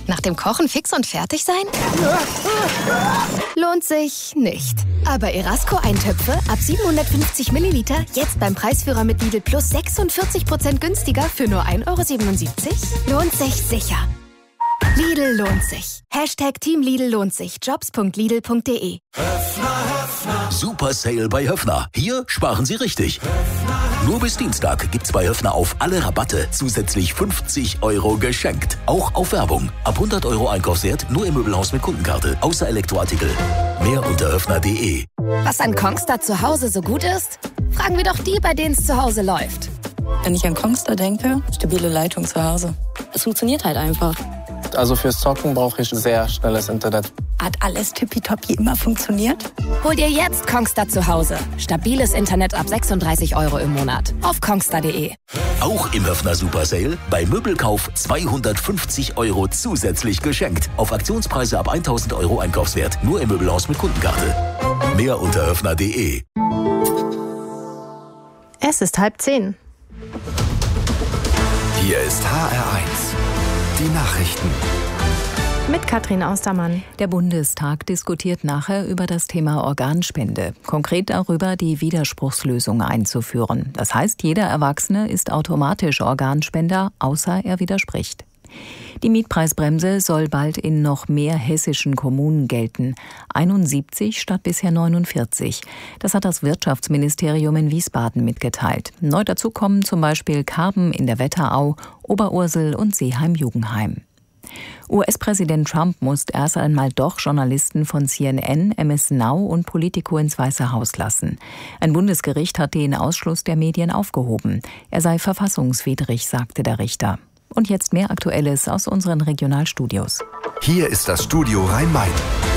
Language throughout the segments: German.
Nach dem Kochen fix und fertig sein? Lohnt sich nicht. Aber Erasco-Eintöpfe ab 750 Milliliter jetzt beim Preisführer mit Lidl Plus 46% günstiger für nur 1,77 €? Lohnt sich sicher. Lidl lohnt sich. Team Lidl lohnt sich. Jobs.lidl.de. Super Sale bei Höffner. Hier sparen Sie richtig. Nur bis Dienstag gibt's bei Höffner auf alle Rabatte zusätzlich 50 € geschenkt. Auch auf Werbung. Ab 100 € Einkaufswert nur im Möbelhaus mit Kundenkarte. Außer Elektroartikel. Mehr unter höffner.de. Was an Kongstar zu Hause so gut ist? Fragen wir doch die, bei denen es zu Hause läuft. Wenn ich an Kongstar denke, stabile Leitung zu Hause. Es funktioniert halt einfach. Also fürs Zocken brauche ich sehr schnelles Internet. Hat alles tippitoppi immer funktioniert? Hol dir jetzt Kongstar zu Hause. Stabiles Internet ab 36 € im Monat. Auf kongstar.de. Auch im Höffner Super Sale. Bei Möbelkauf 250 € zusätzlich geschenkt. Auf Aktionspreise ab 1000 € Einkaufswert. Nur im Möbelhaus mit Kundenkarte. Mehr unter höffner.de. Es ist 9:30. Hier ist HR1. Die Nachrichten. Mit Katrin Austermann. Der Bundestag diskutiert nachher über das Thema Organspende. Konkret darüber, die Widerspruchslösung einzuführen. Das heißt, jeder Erwachsene ist automatisch Organspender, außer er widerspricht. Die Mietpreisbremse soll bald in noch mehr hessischen Kommunen gelten. 71 statt bisher 49. Das hat das Wirtschaftsministerium in Wiesbaden mitgeteilt. Neu dazu kommen zum Beispiel Karben in der Wetterau, Oberursel und Seeheim-Jugendheim. US-Präsident Trump muss erst einmal doch Journalisten von CNN, MS Now und Politico ins Weiße Haus lassen. Ein Bundesgericht hat den Ausschluss der Medien aufgehoben. Er sei verfassungswidrig, sagte der Richter. Und jetzt mehr Aktuelles aus unseren Regionalstudios. Hier ist das Studio Rhein-Main.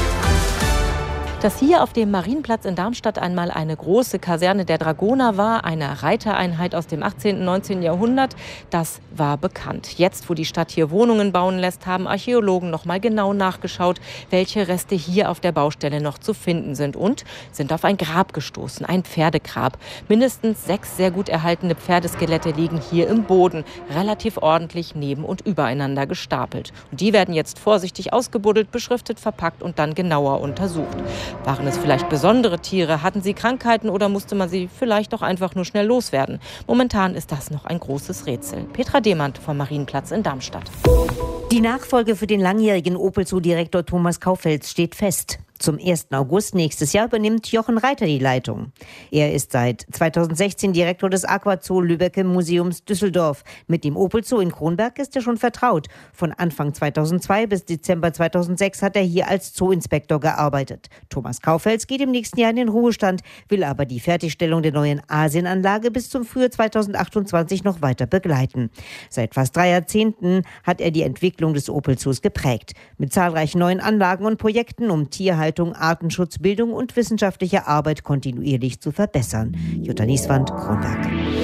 Dass hier auf dem Marienplatz in Darmstadt einmal eine große Kaserne der Dragoner war, eine Reitereinheit aus dem 18. und 19. Jahrhundert, das war bekannt. Jetzt, wo die Stadt hier Wohnungen bauen lässt, haben Archäologen noch mal genau nachgeschaut, welche Reste hier auf der Baustelle noch zu finden sind und sind auf ein Grab gestoßen, ein Pferdegrab. Mindestens 6 sehr gut erhaltene Pferdeskelette liegen hier im Boden, relativ ordentlich neben und übereinander gestapelt. Und die werden jetzt vorsichtig ausgebuddelt, beschriftet, verpackt und dann genauer untersucht. Waren es vielleicht besondere Tiere? Hatten sie Krankheiten oder musste man sie vielleicht auch einfach nur schnell loswerden? Momentan ist das noch ein großes Rätsel. Petra Demand vom Marienplatz in Darmstadt. Die Nachfolge für den langjährigen Opel-Zoo-Direktor Thomas Kaufels steht fest. Zum 1. August nächstes Jahr übernimmt Jochen Reiter die Leitung. Er ist seit 2016 Direktor des Aquazoo Lübecker Museums Düsseldorf. Mit dem Opel Zoo in Kronberg ist er schon vertraut. Von Anfang 2002 bis Dezember 2006 hat er hier als Zooinspektor gearbeitet. Thomas Kaufels geht im nächsten Jahr in den Ruhestand, will aber die Fertigstellung der neuen Asienanlage bis zum Frühjahr 2028 noch weiter begleiten. Seit fast 3 Jahrzehnten hat er die Entwicklung des Opel Zoos geprägt. Mit zahlreichen neuen Anlagen und Projekten, um Tierhaltung, Artenschutz, Bildung und wissenschaftliche Arbeit kontinuierlich zu verbessern. Jutta Nieswand, Kronberg.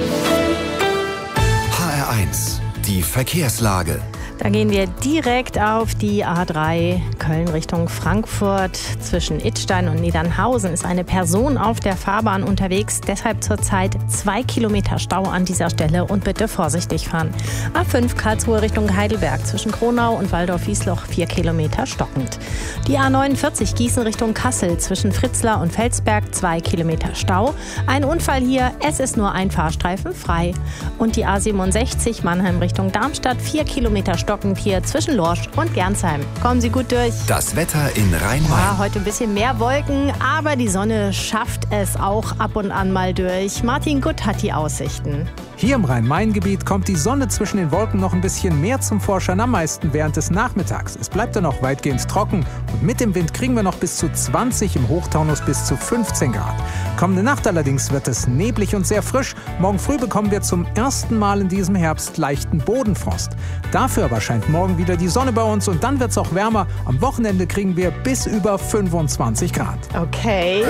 HR1, die Verkehrslage. Da gehen wir direkt auf die A3 Köln Richtung Frankfurt. Zwischen Idstein und Niedernhausen ist eine Person auf der Fahrbahn unterwegs. Deshalb zurzeit 2 Kilometer Stau an dieser Stelle und bitte vorsichtig fahren. A5 Karlsruhe Richtung Heidelberg. Zwischen Kronau und Waldorf-Wiesloch 4 Kilometer stockend. Die A49 Gießen Richtung Kassel. Zwischen Fritzlar und Felsberg 2 Kilometer Stau. Ein Unfall hier. Es ist nur ein Fahrstreifen frei. Und die A67 Mannheim Richtung Darmstadt 4 Kilometer stockend hier zwischen Lorsch und Gernsheim. Kommen Sie gut durch. Das Wetter in Rhein-Main. Ja, heute ein bisschen mehr Wolken, aber die Sonne schafft es auch ab und an mal durch. Martin Gutt hat die Aussichten. Hier im Rhein-Main-Gebiet kommt die Sonne zwischen den Wolken noch ein bisschen mehr zum Vorschein, am meisten während des Nachmittags. Es bleibt dann noch weitgehend trocken und mit dem Wind kriegen wir noch bis zu 20, im Hochtaunus bis zu 15 Grad. Kommende Nacht allerdings wird es neblig und sehr frisch. Morgen früh bekommen wir zum ersten Mal in diesem Herbst leichten Bodenfrost. Dafür aber scheint morgen wieder die Sonne bei uns und dann wird es auch wärmer. Am Wochenende kriegen wir bis über 25 Grad. Okay.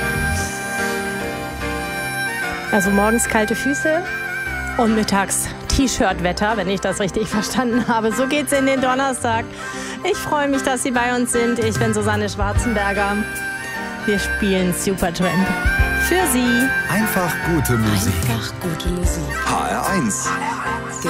Also morgens kalte Füße. Und mittags T-Shirt-Wetter, wenn ich das richtig verstanden habe. So geht's in den Donnerstag. Ich freue mich, dass Sie bei uns sind. Ich bin Susanne Schwarzenberger. Wir spielen Supertramp. Für Sie. Einfach gute Musik. Einfach gute Musik. HR1.